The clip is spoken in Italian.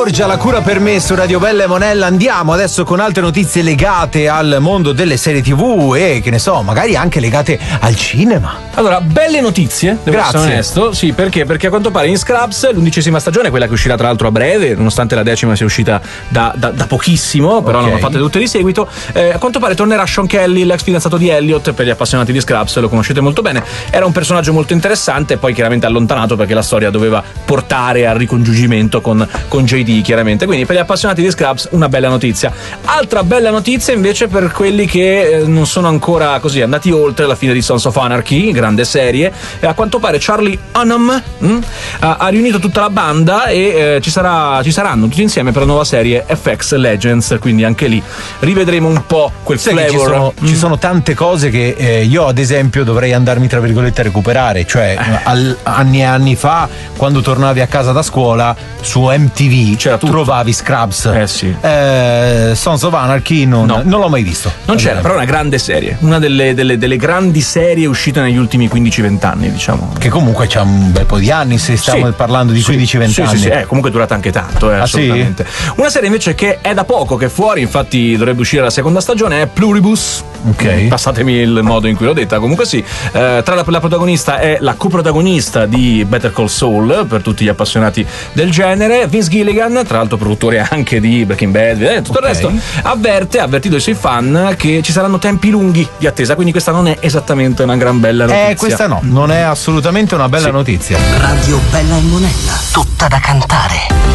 Giorgia, la cura per me su Radio Bella e Monella. Andiamo adesso con altre notizie legate al mondo delle serie TV e che ne so, magari anche legate al cinema. Allora, belle notizie, devo essere onesto. Sì, perché? Perché a quanto pare in Scrubs, l'11ª stagione, quella che uscirà tra l'altro a breve, nonostante la 10ª sia uscita da pochissimo, però non ho fatte tutte di seguito. A quanto pare tornerà Sean Kelly, l'ex fidanzato di Elliot, per gli appassionati di Scrubs, lo conoscete molto bene. Era un personaggio molto interessante, poi chiaramente allontanato perché la storia doveva portare al ricongiungimento con JD, chiaramente. Quindi per gli appassionati di Scrubs una bella notizia. Altra bella notizia invece per quelli che non sono ancora così andati oltre la fine di Sons of Anarchy, grande serie. A quanto pare Charlie Hunnam ha riunito tutta la banda e ci saranno tutti insieme per la nuova serie FX Legends, quindi anche lì rivedremo un po' quel flavor. Ci sono tante cose che io ad esempio dovrei andarmi tra virgolette a recuperare, cioè anni e anni fa, quando tornavi a casa da scuola su MTV trovavi Scrubs. Sì. Sons of Anarchy non l'ho mai visto. Non c'era, però è una grande serie, una delle grandi serie uscite negli ultimi 15-20 anni, diciamo. Che comunque c'ha un bel po' di anni, se stiamo parlando di 15-20 anni. Sì, comunque è durata anche tanto, assolutamente. Sì? Una serie invece che è da poco che è fuori, infatti dovrebbe uscire la seconda stagione, è Pluribus. Passatemi il modo in cui l'ho detta, comunque sì. Tra la protagonista è la coprotagonista di Better Call Saul, per tutti gli appassionati del genere, Vince Gilligan, tra l'altro produttore anche di Breaking Bad, tutto il resto, ha avvertito i suoi fan che ci saranno tempi lunghi di attesa, quindi questa non è esattamente una gran bella notizia. Questa non è assolutamente una bella notizia. Radio Bella e Monella, tutta da cantare.